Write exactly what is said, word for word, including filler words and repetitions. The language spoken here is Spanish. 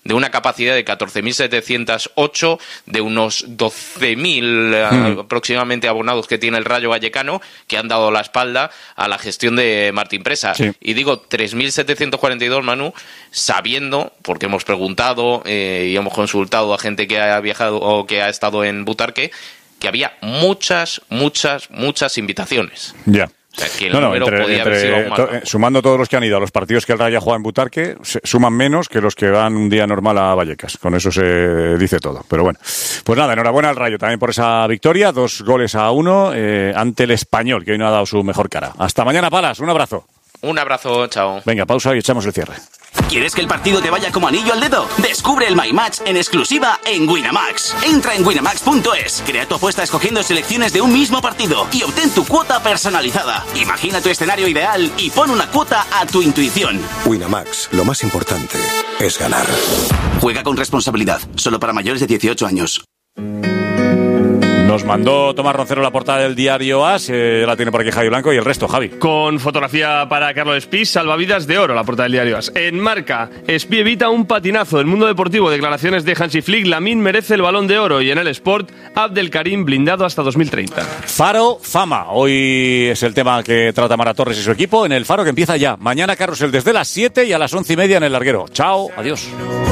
de una capacidad de catorce mil setecientos ocho, de unos doce mil mm. aproximadamente abonados que tiene el Rayo Vallecano, que han dado la espalda a la gestión de Martín Presa. Sí. Y digo tres mil setecientos cuarenta y dos, Manu, sabiendo, porque hemos preguntado eh, y hemos consultado a gente que ha viajado o que ha estado en Butarque, que había muchas, muchas, muchas invitaciones. Ya. O sea, que el no, no, número entre, podía entre, haber sido aún más to, bajo. Sumando todos los que han ido a los partidos que el Rayo juega en Butarque, se, suman menos que los que van un día normal a Vallecas. Con eso se dice todo. Pero bueno, pues nada, enhorabuena al Rayo también por esa victoria. Dos goles a uno eh, ante el Español, que hoy no ha dado su mejor cara. Hasta mañana, Palas. Un abrazo. Un abrazo, chao. Venga, pausa y echamos el cierre. ¿Quieres que el partido te vaya como anillo al dedo? Descubre el My Match en exclusiva en Winamax. Entra en winamax punto es, crea tu apuesta escogiendo selecciones de un mismo partido y obtén tu cuota personalizada. Imagina tu escenario ideal y pon una cuota a tu intuición. Winamax, lo más importante es ganar. Juega con responsabilidad, solo para mayores de dieciocho años. Nos mandó Tomás Roncero la portada del diario A S, eh, la tiene por aquí Javi Blanco y el resto, Javi. Con fotografía para Carlos Espí, salvavidas de oro, la portada del diario A S. En Marca, Espí evita un patinazo. El mundo deportivo, declaraciones de Hansi Flick, Lamine merece el Balón de Oro. Y en el Sport, Abdelkarim blindado hasta dos mil treinta. Faro, fama. Hoy es el tema que trata Mara Torres y su equipo en el Faro, que empieza ya. Mañana Carrusel desde las siete y a las once y media en el Larguero. Chao, adiós.